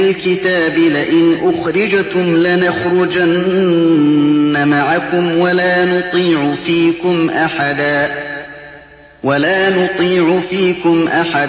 الكتاب لئن أخرجتم لنخرجن معكم ولا نطيع فيكم أحدا